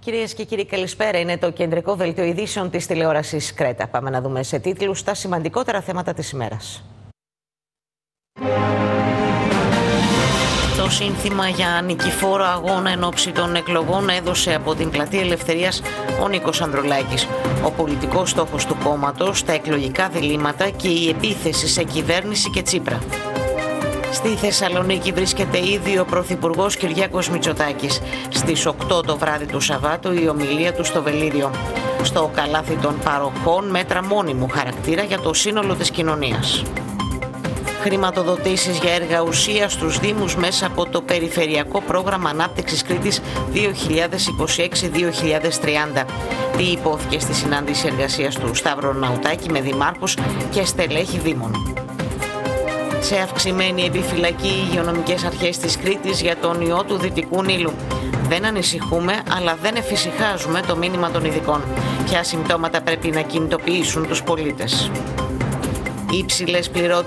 Κυρίες και κύριοι, καλησπέρα. Είναι το κεντρικό δελτίο ειδήσεων της τηλεόρασης Κρέτα. Πάμε να δούμε σε τίτλους τα σημαντικότερα θέματα της ημέρας. Το σύνθημα για νικηφόρο αγώνα εν ώψη των εκλογών έδωσε από την Πλατεία Ελευθερίας ο Νίκος Ανδρουλάκης. Ο πολιτικός στόχος του κόμματος, τα εκλογικά διλήμματα και η επίθεση σε κυβέρνηση και Τσίπρα. Στη Θεσσαλονίκη βρίσκεται ήδη ο Πρωθυπουργός Κυριάκος Μητσοτάκης. Στις 8 το βράδυ του Σαββάτου η ομιλία του στο Βελίδιο. Στο καλάθι των παροχών μέτρα μόνιμου χαρακτήρα για το σύνολο της κοινωνίας. Χρηματοδοτήσεις για έργα ουσίας στους Δήμους μέσα από το Περιφερειακό Πρόγραμμα Ανάπτυξης Κρήτης 2026-2030. Τι υπόθηκε στη συνάντηση εργασίας του Σταύρο Ναουτάκη με δημάρχους και στελέχη Δήμων. Σε αυξημένη επιφυλακή οι υγειονομικές αρχές της Κρήτης για τον ιό του Δυτικού Νείλου. Δεν ανησυχούμε, αλλά δεν εφησυχάζουμε το μήνυμα των ειδικών. Ποια συμπτώματα πρέπει να κινητοποιήσουν τους πολίτες. Υψηλές πληρότητες